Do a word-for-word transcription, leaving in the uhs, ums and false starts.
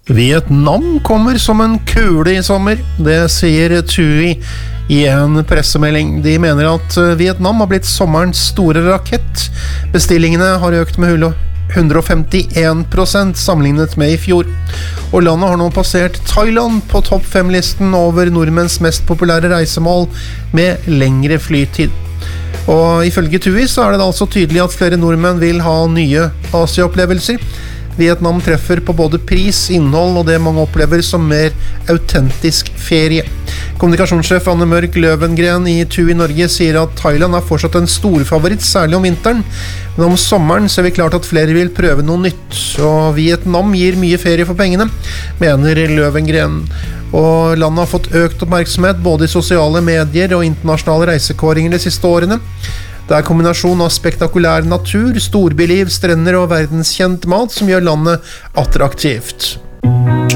Vietnam kommer som en kule i sommer, det sier TUI i en pressemelding. De mener at Vietnam har blitt sommerens store rakett. Bestillingene har økt med hundre og femtien prosent sammenlignet med i fjor. Og landet har nå passert Thailand på topp fem-listen over nordmenns mest populære reisemål med lengre flytid. Og ifølge TUI så er det altså tydelig at flere nordmenn vil ha nye Asia-opplevelser. Vietnam treffer på både pris, innhold og det mange opplever som mer autentisk ferie. Kommunikasjonssjef Anne Mørk Løvengren i TUI Norge sier at Thailand er fortsatt en storfavoritt, særlig om vinteren. Men om sommeren ser vi klart at flere vil prøve noe nytt, og Vietnam gir mye ferie for pengene, mener Løvengren. Og landet har fått økt oppmerksomhet både i sosiale medier og internasjonale reisekåringer de siste årene. Det er kombinasjon av spektakulær natur, storbyliv, strender og verdenskjent mat som gjør landet attraktivt.